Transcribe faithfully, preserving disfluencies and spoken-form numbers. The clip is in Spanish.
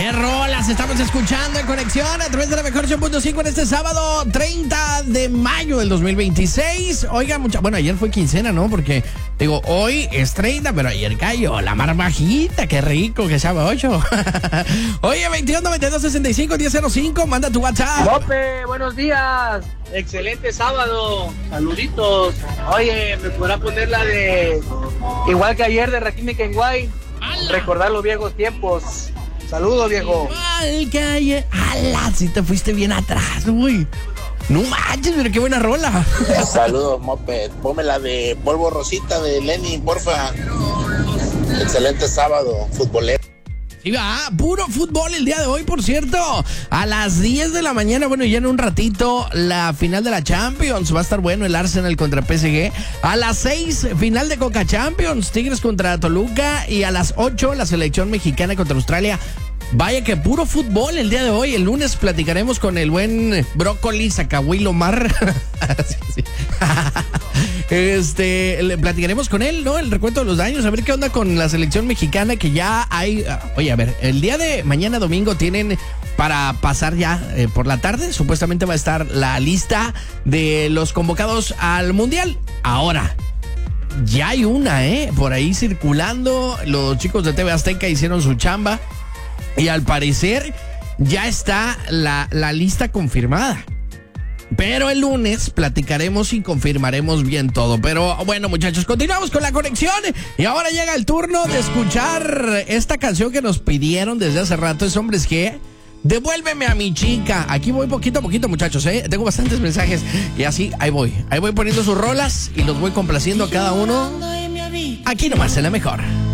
¡Qué rolas estamos escuchando en conexión a través de la mejor ocho punto cinco en este sábado treinta de mayo del dos mil veintiséis? Oiga, mucha... bueno, ayer fue quincena, ¿no? Porque, digo, hoy es treinta, pero ayer cayó la mar bajita. ¡Qué rico que sábado ocho! Oye, veintiuno noventa y dos sesenta y cinco diez cero cinco, manda tu WhatsApp. Lope, buenos días. Excelente sábado. Saluditos. Oye, ¿me podrá poner la de igual que ayer de Rakim y Kenway? Recordar los viejos tiempos. Saludos, viejo. Igual que ayer. ¡Hala! Si te fuiste bien atrás, güey. No manches, pero qué buena rola. Saludos, Moped. Ponme la de Polvo Rosita de Lenny, porfa. Excelente sábado, futbolero. Sí, va, puro fútbol el día de hoy, por cierto. A las diez de la mañana, bueno, ya en un ratito, la final de la Champions. Va a estar bueno el Arsenal contra P S G. A las seis, final de Coca Champions, Tigres contra Toluca. Y a las ocho, la selección mexicana contra Australia. Vaya que puro fútbol el día de hoy. El lunes platicaremos con el buen Brócoli Zacahuilo Mar. sí, sí. Este, le platicaremos con él, ¿no? El recuento de los daños, a ver qué onda con la selección mexicana, que ya hay... Oye, a ver, el día de mañana domingo tienen para pasar ya eh, por la tarde, supuestamente va a estar la lista de los convocados al Mundial. Ahora, ya hay una, ¿eh? Por ahí circulando, los chicos de T V Azteca hicieron su chamba y al parecer ya está la, la lista confirmada. Pero el lunes platicaremos y confirmaremos bien todo. Pero bueno, muchachos, continuamos con la conexión. Y ahora llega el turno de escuchar esta canción que nos pidieron desde hace rato. Es Hombres G. Devuélveme a mi chica. Aquí voy poquito a poquito, muchachos, ¿eh? Tengo bastantes mensajes. Y así, ahí voy. Ahí voy poniendo sus rolas y los voy complaciendo a cada uno. Aquí nomás, en la mejor.